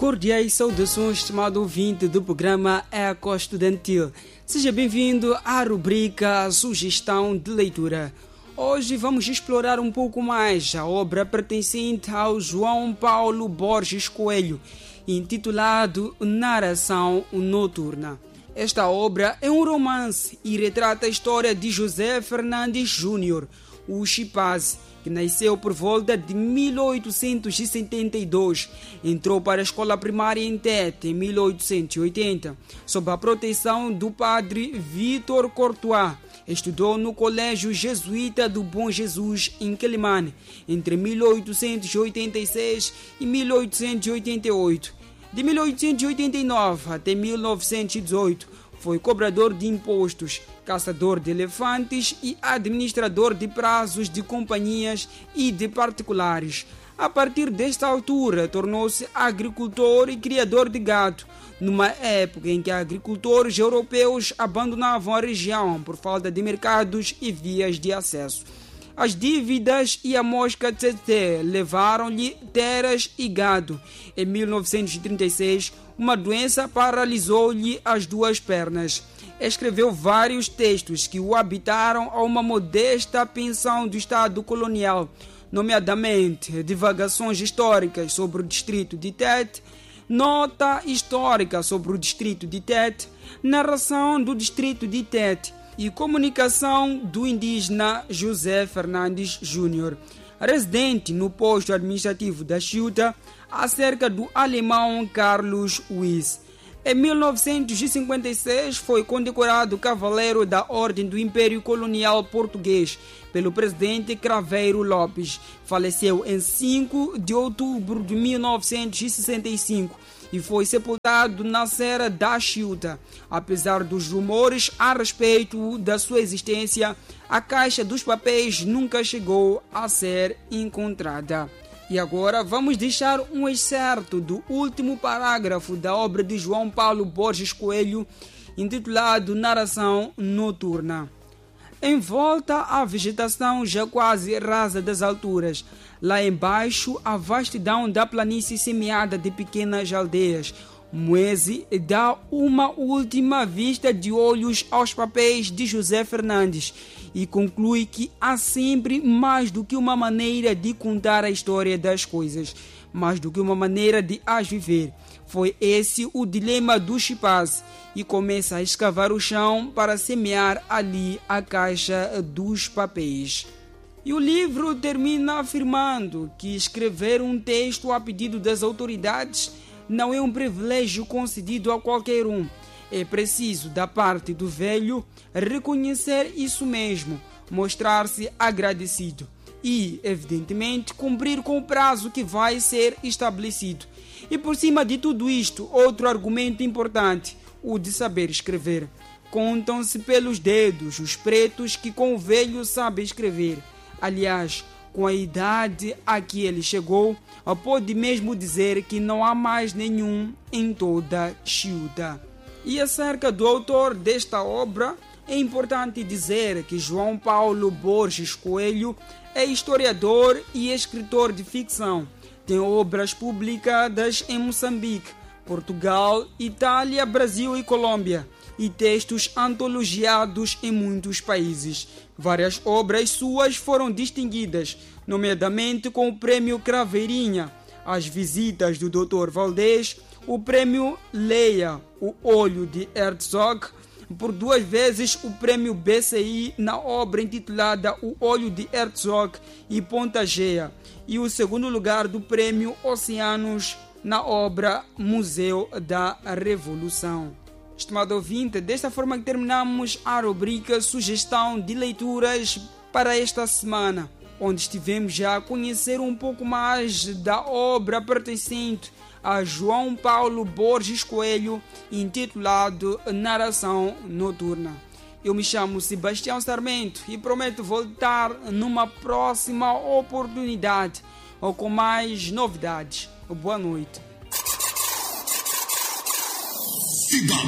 Cordiais saudações, estimado ouvinte do programa Eco Estudantil. Seja bem-vindo à rubrica Sugestão de Leitura. Hoje vamos explorar um pouco mais a obra pertencente ao João Paulo Borges Coelho, intitulado Narração Noturna. Esta obra é um romance e retrata a história de José Fernandes Júnior, o Chipaz, que nasceu por volta de 1872. Entrou para a escola primária em Tete em 1880, sob a proteção do padre Vitor Courtois. Estudou no Colégio Jesuíta do Bom Jesus em Quelimane entre 1886 e 1888. De 1889 até 1918, foi cobrador de impostos, caçador de elefantes e administrador de prazos de companhias e de particulares. A partir desta altura, tornou-se agricultor e criador de gado, numa época em que agricultores europeus abandonavam a região por falta de mercados e vias de acesso. As dívidas e a mosca tsetse levaram-lhe terras e gado. Em 1936, uma doença paralisou-lhe as duas pernas. Escreveu vários textos que o habitaram a uma modesta pensão do Estado colonial, nomeadamente divagações históricas sobre o distrito de Tete, nota histórica sobre o distrito de Tete, narração do distrito de Tete e comunicação do indígena José Fernandes Júnior, residente no posto administrativo da Chiuta, acerca do alemão Carlos Wyss. Em 1956 foi condecorado Cavaleiro da Ordem do Império Colonial Português pelo presidente Craveiro Lopes. Faleceu em 5 de outubro de 1965 e foi sepultado na Serra da Chiuta. Apesar dos rumores a respeito da sua existência, a caixa dos papéis nunca chegou a ser encontrada. E agora vamos deixar um excerto do último parágrafo da obra de João Paulo Borges Coelho, intitulado Narração Noturna. Em volta à vegetação já quase rasa das alturas, lá embaixo a vastidão da planície semeada de pequenas aldeias, Moise dá uma última vista de olhos aos papéis de José Fernandes e conclui que há sempre mais do que uma maneira de contar a história das coisas, mais do que uma maneira de as viver. Foi esse o dilema do Chipaz e começa a escavar o chão para semear ali a caixa dos papéis. E o livro termina afirmando que escrever um texto a pedido das autoridades não é um privilégio concedido a qualquer um. É preciso, da parte do velho, reconhecer isso mesmo, mostrar-se agradecido e, evidentemente, cumprir com o prazo que vai ser estabelecido. E por cima de tudo isto, outro argumento importante, o de saber escrever. Contam-se pelos dedos os pretos que com o velho sabe escrever. Aliás, com a idade a que ele chegou, pode mesmo dizer que não há mais nenhum em toda Chiuta. E acerca do autor desta obra, é importante dizer que João Paulo Borges Coelho é historiador e escritor de ficção. Tem obras publicadas em Moçambique, Portugal, Itália, Brasil e Colômbia, e textos antologiados em muitos países. Várias obras suas foram distinguidas, nomeadamente com o Prêmio Craveirinha, As Visitas do Dr. Valdez, o Prêmio Leia, O Olho de Herzog, por 2 vezes o Prêmio BCI na obra intitulada O Olho de Herzog e Pontageia, e o 2º lugar do Prêmio Oceanos na obra Museu da Revolução. Estimado ouvinte, desta forma que terminamos a rubrica Sugestão de Leituras para esta semana, onde estivemos já a conhecer um pouco mais da obra pertencente a João Paulo Borges Coelho, intitulado Narração Noturna. Eu me chamo Sebastião Sarmento e prometo voltar numa próxima oportunidade ou com mais novidades. Boa noite.